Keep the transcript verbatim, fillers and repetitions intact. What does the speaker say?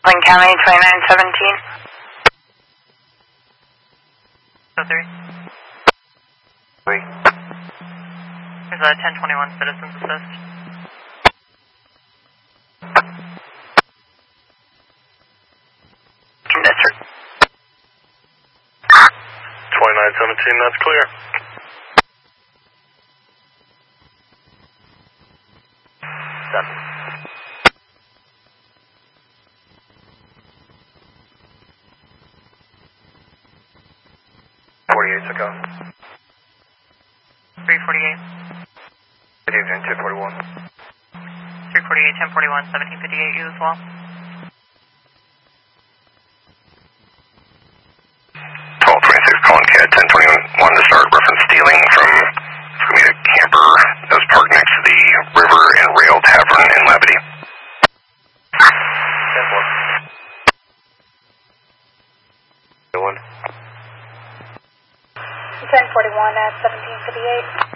Lynn County, twenty-nine seventeen. Oh, three. Three. There's a ten twenty-one Citizens Assist. That's it. twenty-nine seventeen, that's clear. Seven. forty-eight, so go. three forty-eight. Good evening, two forty-one. three forty-eight, ten forty-one, seventeen fifty-eight, you as well. twelve twenty-six, calling C A D ten twenty-one to start reference stealing from a camper that was parked next to the River and Rail Tavern in Labadee. ten four. ten forty-one at seventeen fifty-eight.